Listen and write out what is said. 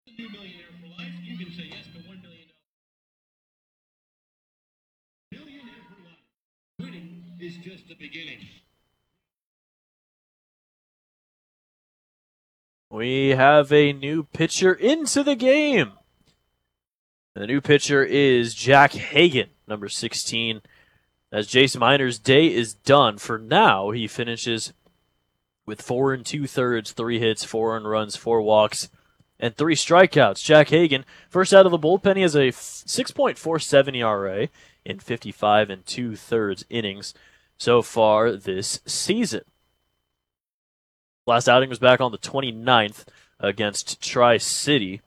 New millionaire for life. You can say yes to $1 million. Millionaire for life. Winning is just the beginning. We have a new pitcher into the game. And the new pitcher is Jack Hagan, number 16. As Jace Miner's day is done for now, he finishes with 4 2/3, 3 hits, 4 earned runs, 4 walks, and 3 strikeouts. Jack Hagan, first out of the bullpen, he has a 6.47 ERA in 55 2/3 innings so far this season. Last outing was back on the 29th against Tri-City.